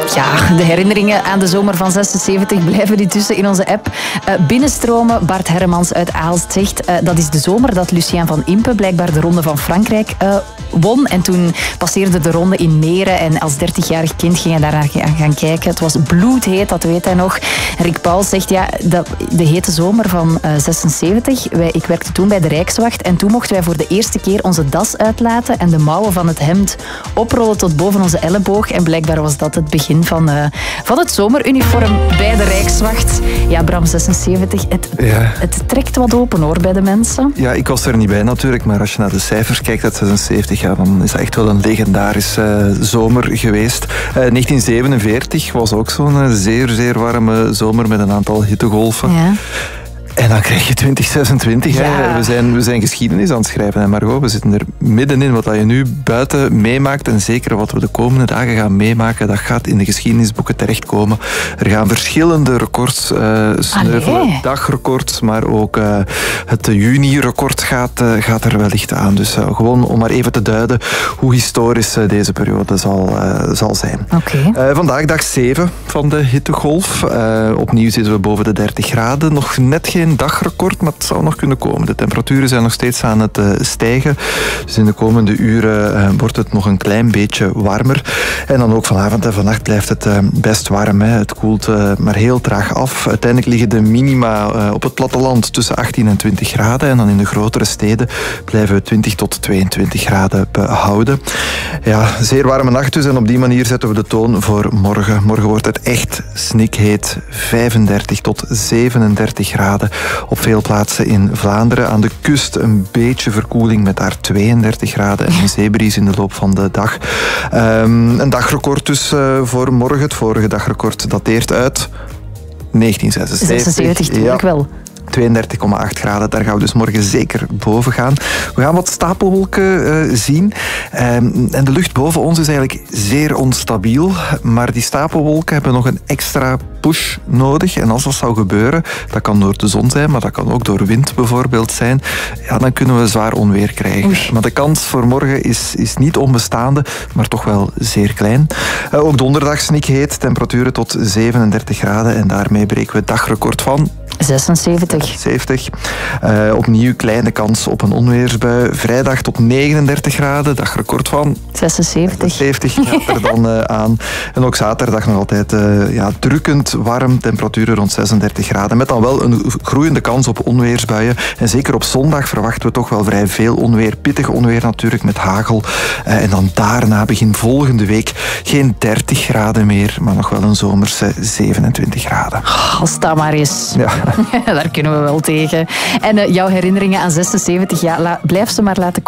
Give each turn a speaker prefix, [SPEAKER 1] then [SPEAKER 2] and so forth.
[SPEAKER 1] Ja, de herinneringen aan de zomer van 76 blijven intussen in onze app binnenstromen. Bart Herremans uit Aalst zegt, dat is de zomer dat Lucien van Impe blijkbaar de Ronde van Frankrijk won. En toen passeerde de ronde in Meren en als 30-jarig kind ging hij daar gaan kijken. Het was bloedheet, dat weet hij nog. Rick Paul zegt, ja, de hete zomer van 76. Ik werkte toen bij de Rijkswacht en toen mochten wij voor de eerste keer onze das uitlaten en de mouwen van het hemd oprollen tot boven onze elleboog. En blijkbaar was dat het begin van het zomeruniform bij de Rijkswacht. Ja, Bram, 76, het trekt wat open hoor bij de mensen.
[SPEAKER 2] Ja, ik was er niet bij natuurlijk, maar als je naar de cijfers kijkt uit 76, ja, dan is dat echt wel een legendarische zomer geweest. 1947 was ook zo'n zeer, zeer warme zomer met een aantal hittegolven. Ja. En dan krijg je 2026. Ja. Hè. We zijn geschiedenis aan het schrijven. Hè, Margot, we zitten er middenin. Wat je nu buiten meemaakt en zeker wat we de komende dagen gaan meemaken, dat gaat in de geschiedenisboeken terechtkomen. Er gaan verschillende records sneuvelen. Dagrecords, maar ook het juni-record gaat er wellicht aan. Dus gewoon om maar even te duiden hoe historisch deze periode zal zijn.
[SPEAKER 1] Okay.
[SPEAKER 2] Vandaag dag 7 van de hittegolf. Opnieuw zitten we boven de 30 graden. Nog net geen dagrecord, maar het zou nog kunnen komen. De temperaturen zijn nog steeds aan het stijgen. Dus in de komende uren wordt het nog een klein beetje warmer. En dan ook vanavond en vannacht blijft het best warm. Hè. Het koelt maar heel traag af. Uiteindelijk liggen de minima op het platteland tussen 18 en 20 graden. En dan in de grotere steden blijven we 20 tot 22 graden behouden. Ja, zeer warme nacht dus. En op die manier zetten we de toon voor morgen. Morgen wordt het echt snikheet. 35 tot 37 graden. Op veel plaatsen in Vlaanderen. Aan de kust een beetje verkoeling met daar 32 graden en een zeebries in de loop van de dag. Een dagrecord dus voor morgen. Het vorige dagrecord dateert uit 1976.
[SPEAKER 1] 76, natuurlijk wel.
[SPEAKER 2] 32,8 graden, daar gaan we dus morgen zeker boven gaan. We gaan wat stapelwolken zien. En de lucht boven ons is eigenlijk zeer onstabiel. Maar die stapelwolken hebben nog een extra push nodig. En als dat zou gebeuren, dat kan door de zon zijn, maar dat kan ook door wind bijvoorbeeld zijn. Ja, dan kunnen we zwaar onweer krijgen. Oei. Maar de kans voor morgen is niet onbestaande, maar toch wel zeer klein. Ook donderdag snikheet, temperaturen tot 37 graden. En daarmee breken we het dagrecord van
[SPEAKER 1] 76.
[SPEAKER 2] Opnieuw kleine kans op een onweersbui. Vrijdag tot 39 graden, dagrecord van
[SPEAKER 1] 76
[SPEAKER 2] gaat er dan aan. En ook zaterdag nog altijd drukkend warm, temperaturen rond 36 graden. Met dan wel een groeiende kans op onweersbuien. En zeker op zondag verwachten we toch wel vrij veel onweer. Pittig onweer natuurlijk met hagel. En dan daarna begin volgende week geen 30 graden meer, maar nog wel een zomerse 27 graden.
[SPEAKER 1] Als dat maar is.
[SPEAKER 2] Ja.
[SPEAKER 1] Daar kunnen we wel tegen. En jouw herinneringen aan 76, blijf ze maar laten komen.